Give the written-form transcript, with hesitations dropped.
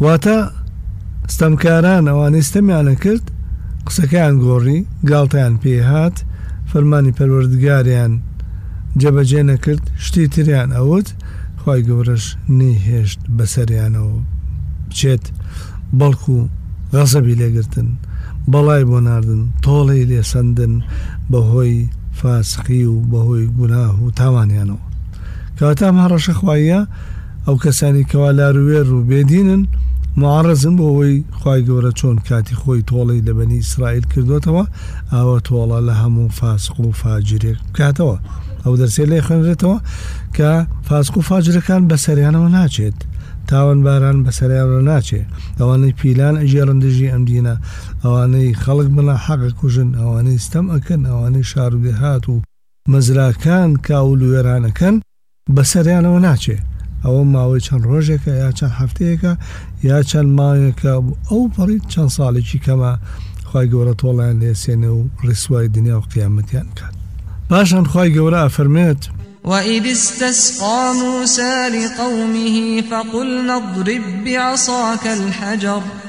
واتە ستەمکاران ئەوانەی ستەمیانە کرد قسەکەیان گۆڕی گاڵتەیان پێهات فەرمانی پەروەردگاریان جێبەجێ نەکرد شتی تریان ئەوت خوای گەورەش نەیهێشت بەسەریانەوە بچێت بەڵکو غەزەبی لێگرتن بەڵای بۆ ناردن تۆڵەی لێسەندن بەهۆی فاسقی و بەهۆی گوناه و تاوانیانەوە کەواتە ئەم هەڕەشە خواییە ئەو کەسانی کەوا لاروێر و بێدینن معارەزم بۆەوەی خوای گەورە چۆن کاتی خۆی تۆڵەی لە بەنی ئیسرائیل کردوتەوە ئاوە تۆڵە لە هەموو فاسق و فاجرێک بکاتەوە ئەو دەرسێ لێ خوێنرێتەوە کە فاسق و فاجرەکان بەسەریانەوە ناچێت تاوان باران بەسەریانەوە ناچێت ئەوانەی پیلان ئەژێڕن دژی ئەم دینە ئەوانەی خەڵک بڵا حەقە کوژن ئەوانەی ستەم ئەکەن ئەوانەی شارودێهات و مەزراکان کاول و وێرانەکەن بەسەریانەوە ناچێت ئەوە ماوەی چەند ڕۆژێکە یا چەند هەفتەیەکە یا چەند ماوەیەکە ئەو پەڕی چەند ساڵێکی کەمە خوای گەورە تۆڵیان لێسێنێ و ڕیسوای دنیا و قیامەتیان کات پاشان خوای گەورە ئەفەرمێت وإذ استسقى موسى لقومه فقلنا اضرب بعصاك الحجر